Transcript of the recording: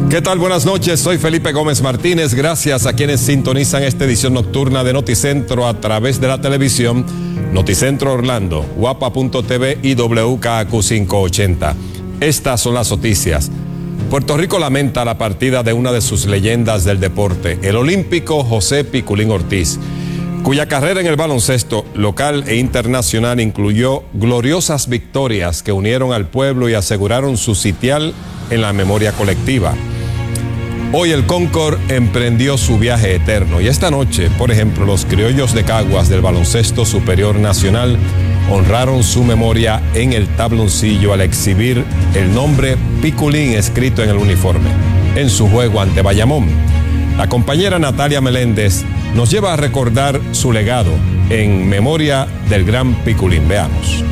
¿Qué tal? Buenas noches, soy Felipe Gómez Martínez. Gracias a quienes sintonizan esta edición nocturna de Noticentro a través de la televisión, Noticentro Orlando, Guapa.tv y WKAQ 580. Estas son las noticias. Puerto Rico lamenta la partida de una de sus leyendas del deporte, el olímpico José Piculín Ortiz, cuya carrera en el baloncesto local e internacional incluyó gloriosas victorias que unieron al pueblo y aseguraron su sitial en la memoria colectiva. Hoy el Concord emprendió su viaje eterno y esta noche, por ejemplo, los criollos de Caguas del Baloncesto Superior Nacional honraron su memoria en el tabloncillo al exhibir el nombre Piculín escrito en el uniforme, en su juego ante Bayamón. La compañera Natalia Meléndez nos lleva a recordar su legado en memoria del gran Piculín. Veamos.